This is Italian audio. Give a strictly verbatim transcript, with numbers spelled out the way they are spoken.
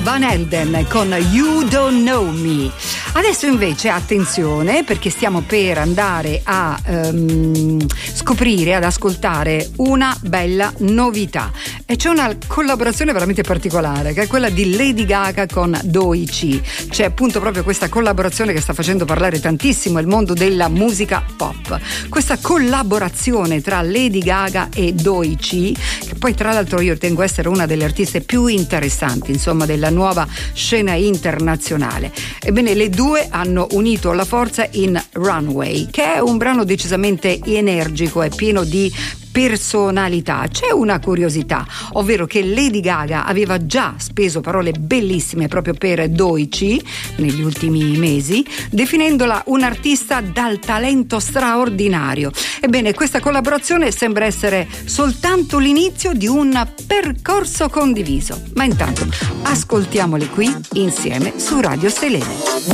Van Helden con You Don't Know Me. Adesso invece attenzione, perché stiamo per andare a um, scoprire, ad ascoltare una bella novità, e c'è una collaborazione veramente particolare, che è quella di Lady Gaga con Doechii. C'è appunto proprio questa collaborazione che sta facendo parlare tantissimo il mondo della musica pop. Questa collaborazione tra Lady Gaga e Doechii, che poi tra l'altro io ritengo essere una delle artiste più interessanti, insomma, della nuova scena internazionale. Ebbene, le due hanno unito la forza in Runway, che è un brano decisamente energico e pieno di personalità. C'è una curiosità, ovvero che Lady Gaga aveva già speso parole bellissime proprio per Doechii negli ultimi mesi, definendola un'artista dal talento straordinario. Ebbene, questa collaborazione sembra essere soltanto l'inizio di un percorso condiviso, ma intanto ascoltiamoli qui insieme su Radio Selene.